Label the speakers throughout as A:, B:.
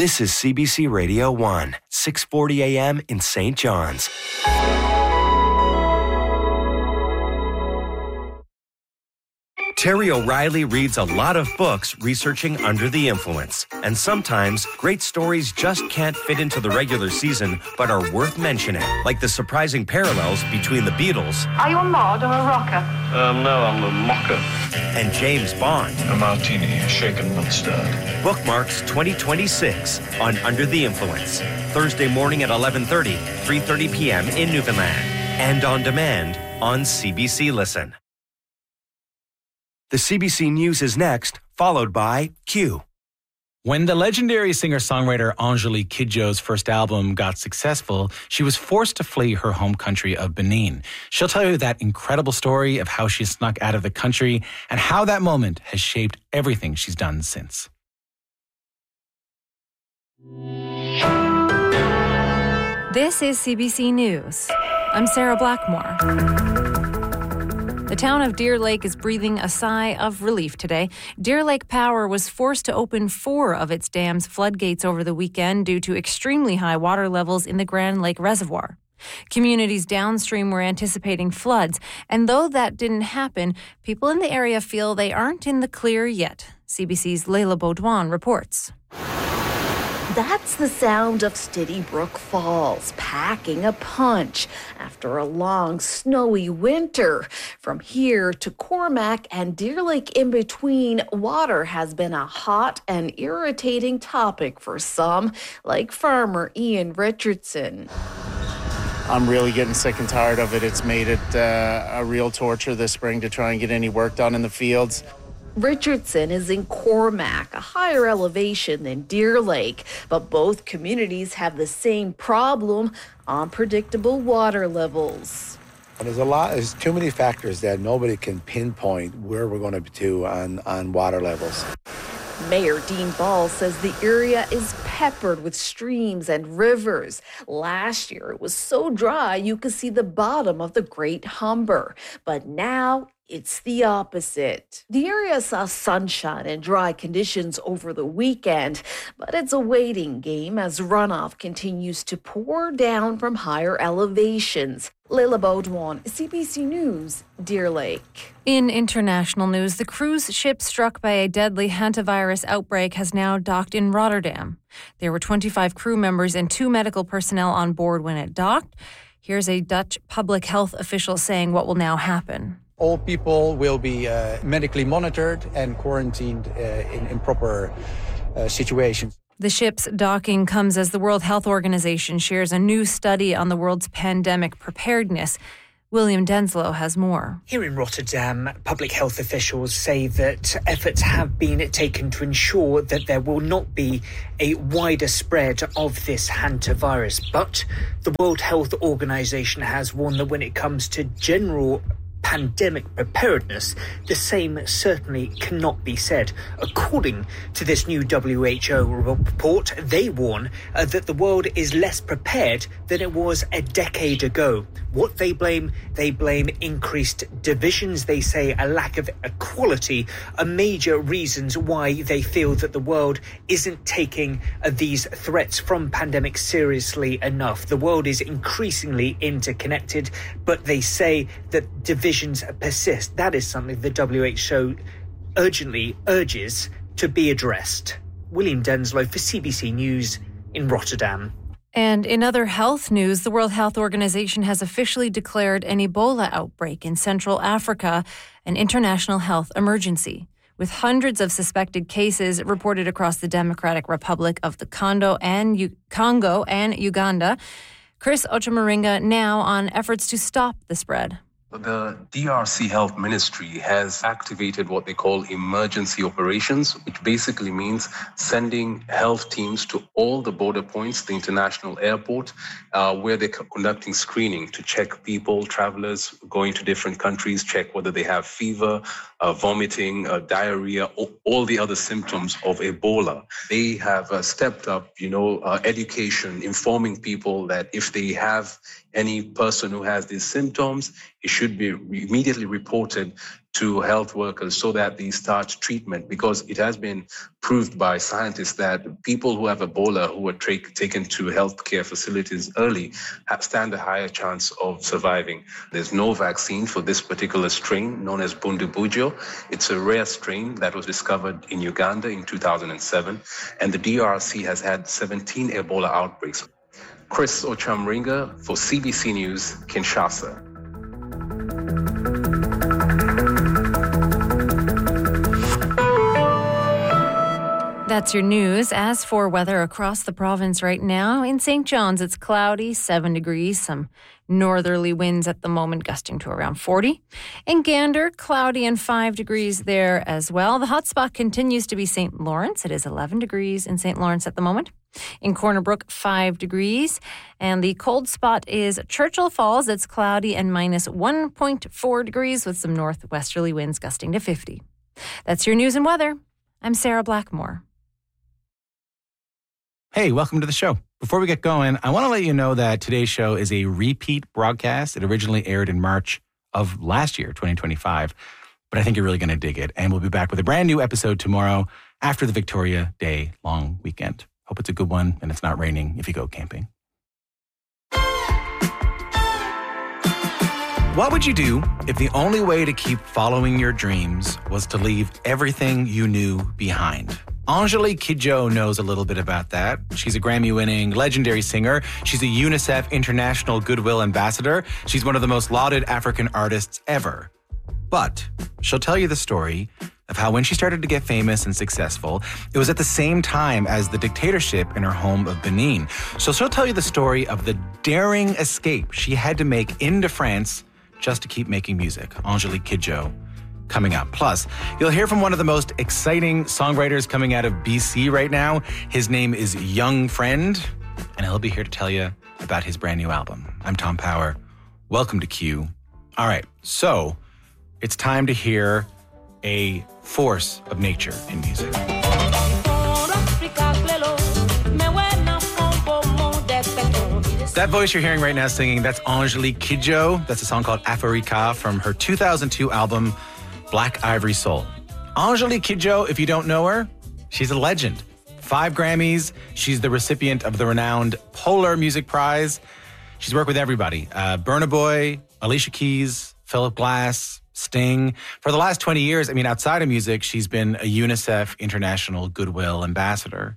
A: This is CBC Radio 1, 640 AM in St. John's. Terry O'Reilly reads a lot of books researching under the influence. And sometimes great stories just can't fit into the regular season, but are worth mentioning. Like the surprising parallels between the Beatles.
B: Are you a mod or a rocker?
C: No, I'm a mocker.
A: And James Bond.
C: A martini, shaken not stirred.
A: Bookmarks 2026 on Under the Influence. Thursday morning at 11:30, 3:30 p.m. in Newfoundland. And on demand on CBC Listen. The CBC News is next, followed by Q.
D: When the legendary singer-songwriter Angélique Kidjo's first album got successful, she was forced to flee her home country of Benin. She'll tell you that incredible story of how she snuck out of the country and how that moment has shaped everything she's done since.
E: This is CBC News. I'm Sarah Blackmore. The town of Deer Lake is breathing a sigh of relief today. Deer Lake Power was forced to open 4 of its dam's floodgates over the weekend due to extremely high water levels in the Grand Lake Reservoir. Communities downstream were anticipating floods, and though that didn't happen, people in the area feel they aren't in the clear yet. CBC's Leila Baudouin reports.
F: That's the sound of Steady Brook Falls packing a punch after a long, snowy winter. From here to Cormac and Deer Lake in between, water has been a hot and irritating topic for some, like farmer Ian Richardson.
G: I'm really getting sick and tired of it. It's made it a real torture this spring to try and get any work done in the fields.
F: Richardson is in Cormac, a higher elevation than Deer Lake, but both communities have the same problem, unpredictable water levels.
H: There's too many factors that nobody can pinpoint where we're going to be on water levels.
F: Mayor Dean Ball says the area is peppered with streams and rivers. Last year, it was so dry you could see the bottom of the Great Humber, but now it's the opposite. The area saw sunshine and dry conditions over the weekend, but it's a waiting game as runoff continues to pour down from higher elevations. Leila Baudouin, CBC News, Deer Lake.
E: In international news, the cruise ship struck by a deadly hantavirus outbreak has now docked in Rotterdam. There were 25 crew members and 2 medical personnel on board when it docked. Here's a Dutch public health official saying what will now happen.
I: All people will be medically monitored and quarantined in proper situations.
E: The ship's docking comes as the World Health Organization shares a new study on the world's pandemic preparedness. William Denslow has more.
J: Here in Rotterdam, public health officials say that efforts have been taken to ensure that there will not be a wider spread of this hantavirus. But the World Health Organization has warned that when it comes to general pandemic preparedness, the same certainly cannot be said. According to this new WHO report, they warn that the world is less prepared than it was a decade ago. What they blame increased divisions. They say a lack of equality are major reasons why they feel that the world isn't taking these threats from pandemics seriously enough. The world is increasingly interconnected, but they say that divisions persist. That is something the WHO urgently urges to be addressed. William Denslow for CBC News in Rotterdam.
E: And in other health news, the World Health Organization has officially declared an Ebola outbreak in Central Africa an international health emergency. With hundreds of suspected cases reported across the Democratic Republic of the Congo and Uganda, Chris Ochomaringa now on efforts to stop the spread.
K: The DRC Health Ministry has activated what they call emergency operations, which basically means sending health teams to all the border points, the international airport, where they're conducting screening to check people, travelers going to different countries, check whether they have fever, vomiting, diarrhea, all the other symptoms of Ebola. They have stepped up, education, informing people that if they have any person who has these symptoms, it should be immediately reported to health workers so that they start treatment, because it has been proved by scientists that people who have Ebola who are taken to healthcare facilities early stand a higher chance of surviving. There's no vaccine for this particular strain known as Bundibugyo. It's a rare strain that was discovered in Uganda in 2007, and the DRC has had 17 Ebola outbreaks. Chris Ochamringa for CBC News, Kinshasa.
E: That's your news. As for weather across the province right now, in St. John's, it's cloudy, 7 degrees, some northerly winds at the moment gusting to around 40. In Gander, cloudy and 5 degrees there as well. The hot spot continues to be St. Lawrence. It is 11 degrees in St. Lawrence at the moment. In Corner Brook, 5 degrees. And the cold spot is Churchill Falls. It's cloudy and minus 1.4 degrees with some northwesterly winds gusting to 50. That's your news and weather. I'm Sarah Blackmore.
D: Hey, welcome to the show. Before we get going, I want to let you know that today's show is a repeat broadcast. It originally aired in March of last year, 2025, but I think you're really going to dig it. And we'll be back with a brand new episode tomorrow after the Victoria Day long weekend. Hope it's a good one and it's not raining if you go camping. What would you do if the only way to keep following your dreams was to leave everything you knew behind? Angelique Kidjo knows a little bit about that. She's a Grammy-winning legendary singer. She's a UNICEF International Goodwill Ambassador. She's one of the most lauded African artists ever. But she'll tell you the story of how when she started to get famous and successful, it was at the same time as the dictatorship in her home of Benin. So she'll tell you the story of the daring escape she had to make into France just to keep making music. Angelique Kidjo coming up. Plus, you'll hear from one of the most exciting songwriters coming out of BC right now. His name is Young Friend, and he'll be here to tell you about his brand new album. I'm Tom Power. Welcome to Q. All right, so it's time to hear a force of nature in music. That voice you're hearing right now singing, that's Angelique Kidjo. That's a song called Africa from her 2002 album, Black Ivory Soul. Angelique Kidjo, if you don't know her, she's a legend. 5 Grammys. She's the recipient of the renowned Polar Music Prize. She's worked with everybody. Burna Boy, Alicia Keys, Philip Glass, Sting. For the last 20 years, outside of music, she's been a UNICEF International Goodwill Ambassador.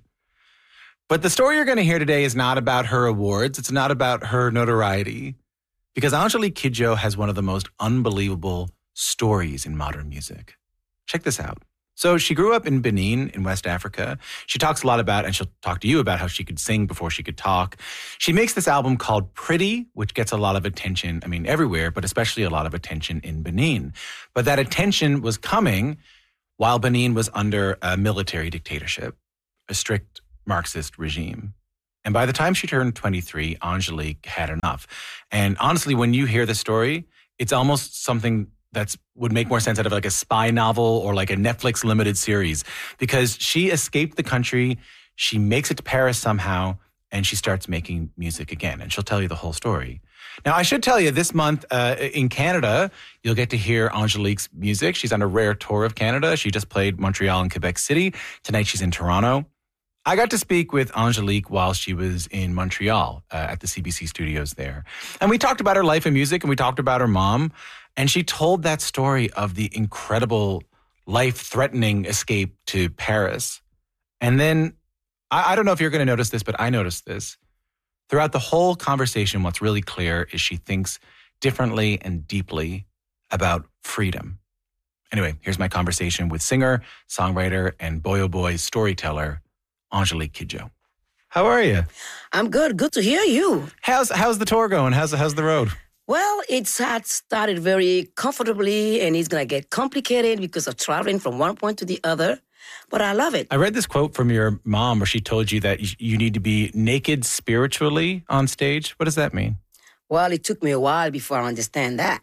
D: But the story you're going to hear today is not about her awards. It's not about her notoriety. Because Angelique Kidjo has one of the most unbelievable stories in modern music. Check this out. So she grew up in Benin in West Africa. She talks a lot about, and she'll talk to you about how she could sing before she could talk. She makes this album called Pretty, which gets a lot of attention, everywhere, but especially a lot of attention in Benin. But that attention was coming while Benin was under a military dictatorship, a strict Marxist regime. And by the time she turned 23, Angelique had enough. And honestly, when you hear the story, it's almost something that would make more sense out of like a spy novel or like a Netflix limited series, because she escaped the country, she makes it to Paris somehow, and she starts making music again. And she'll tell you the whole story. Now, I should tell you, this month in Canada, you'll get to hear Angelique's music. She's on a rare tour of Canada. She just played Montreal and Quebec City. Tonight, she's in Toronto. I got to speak with Angelique while she was in Montreal at the CBC studios there. And we talked about her life in music, and we talked about her mom. And she told that story of the incredible, life-threatening escape to Paris. And then, I don't know if you're going to notice this, but I noticed this. Throughout the whole conversation, what's really clear is she thinks differently and deeply about freedom. Anyway, here's my conversation with singer, songwriter, and Boy Oh Boy storyteller, Angelique Kidjo. How are you?
B: I'm good. Good to hear you.
D: How's the tour going? How's the road?
B: Well, it's had started very comfortably, and it's going to get complicated because of traveling from one point to the other. But I love it.
D: I read this quote from your mom where she told you that you need to be naked spiritually on stage. What does that mean?
B: Well, it took me a while before I understand that.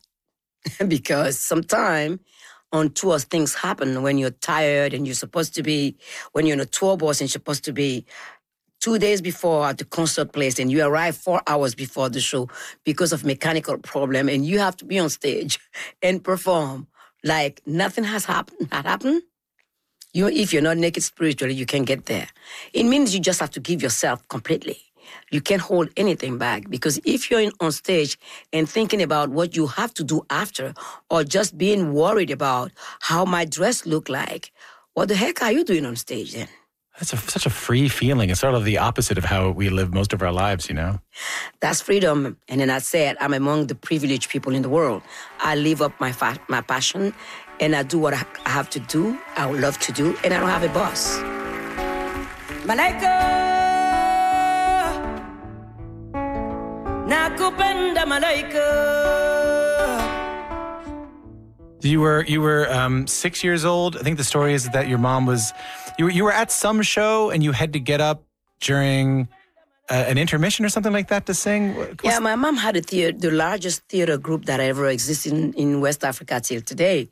B: Because sometimes on tours, things happen when you're tired and you're supposed to be, when you're on a tour bus and you're supposed to be 2 days before at the concert place and you arrive 4 hours before the show because of mechanical problem and you have to be on stage and perform like nothing has happened. If you're not naked spiritually, you can't get there. It means you just have to give yourself completely. You can't hold anything back because if you're on stage and thinking about what you have to do after or just being worried about how my dress look like, what the heck are you doing on stage then?
D: That's such a free feeling. It's sort of the opposite of how we live most of our lives, you know?
B: That's freedom. And then I said, I'm among the privileged people in the world. I live up my passion and I do what I have to do, I would love to do, and I don't have a boss. Malaika, nakupenda malaika.
D: You were 6 years old. I think the story is that your mom was... You were at some show and you had to get up during an intermission or something like that to sing?
B: Yeah, my mom had the largest theater group that ever existed in West Africa till today.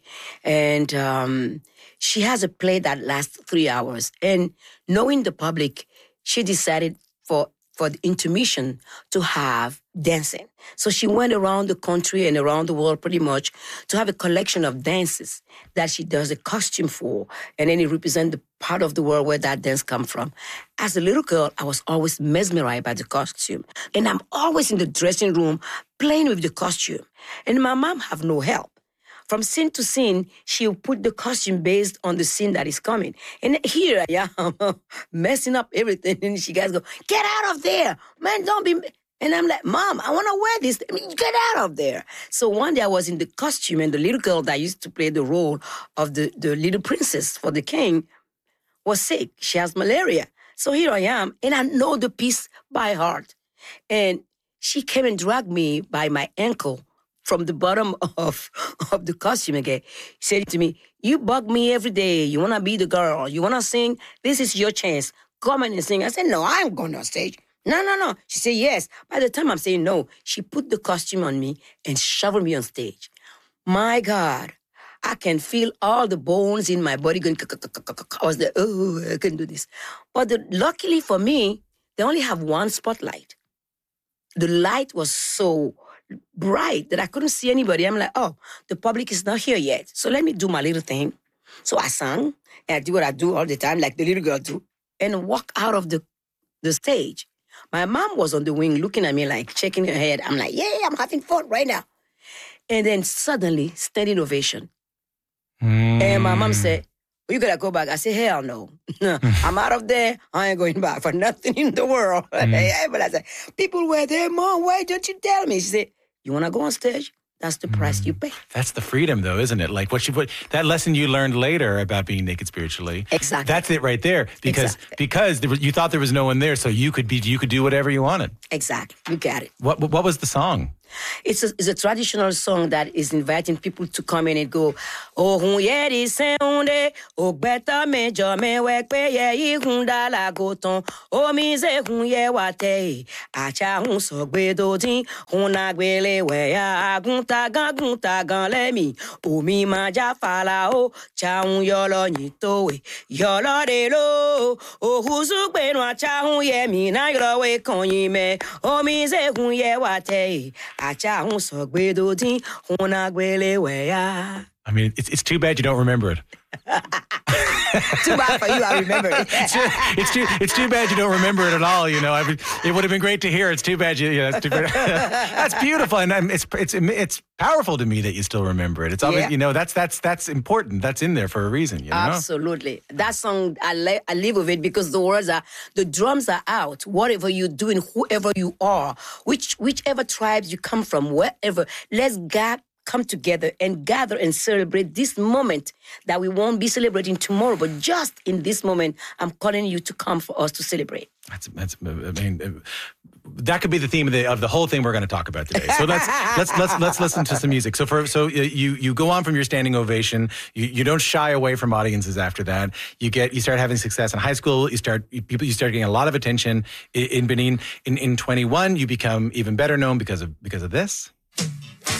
B: And she has a play that lasts 3 hours. And knowing the public, she decided for the intermission to have dancing. So she went around the country and around the world pretty much to have a collection of dances that she does a costume for. And then it represents the part of the world where that dance comes from. As a little girl, I was always mesmerized by the costume. And I'm always in the dressing room playing with the costume. And my mom have no help. From scene to scene, she'll put the costume based on the scene that is coming. And here I am, messing up everything. And she guys go, get out of there. Man, don't be... And I'm like, Mom, I want to wear this. I mean, get out of there. So one day I was in the costume and the little girl that used to play the role of the little princess for the king was sick. She has malaria. So here I am, and I know the piece by heart. And she came and dragged me by my ankle from the bottom of the costume again. She said to me, you bug me every day. You want to be the girl. You want to sing? This is your chance. Come in and sing. I said, no, I'm going on stage. No. She said, yes. By the time I'm saying no, she put the costume on me and shoved me on stage. My God, I can feel all the bones in my body going, I was like, oh, I couldn't do this. But luckily for me, they only have one spotlight. The light was so bright that I couldn't see anybody. I'm like, oh, the public is not here yet. So let me do my little thing. So I sang, and I do what I do all the time, like the little girl do, and walk out of the stage. My mom was on the wing looking at me like shaking her head. I'm like, yeah, I'm having fun right now. And then suddenly, standing ovation. And my mom said, you gotta go back. I said, hell no. I'm out of there. I ain't going back for nothing in the world. But I said, people were there, Mom, why don't you tell me? She said, you wanna go on stage? That's the price you pay.
D: That's the freedom, though, isn't it? Like that lesson you learned later about being naked spiritually.
B: Exactly.
D: That's it right there. Because you thought there was no one there, so you could do whatever you wanted.
B: Exactly. You got it.
D: What was the song?
B: It's a traditional song that is inviting people to come in and go, oh, yeri seunde, o beta me jame wekpe ye hunda la goton, o mise hun ye wate, acha hun so gbedo din, huna gbele we ya gunta gan lemi, o mi maja fala o, cha hun yolo nyitowe, yolo de lo, o huzu gbe no acha hun ye mi na yolo we konyime, o mise hun ye wate. I
D: mean, it's too bad you don't remember it.
B: Too bad for you, I remember it.
D: It's too bad you don't remember it at all. You know, it would have been great to hear. It's too bad it's too bad. That's beautiful, and it's powerful to me that you still remember it. It's obvious, you know, that's important. That's in there for a reason. You know?
B: Absolutely. That song, I live with it because the words are, the drums are out. Whatever you're doing, whoever you are, whichever tribes you come from, wherever, let's come together and gather and celebrate this moment that we won't be celebrating tomorrow, but just in this moment, I'm calling you to come for us to celebrate.
D: That could be the theme of the whole thing we're going to talk about today. So let's listen to some music. So you go on from your standing ovation. You don't shy away from audiences after that. You start having success in high school. You start getting a lot of attention in Benin. In 21, you become even better known because of this.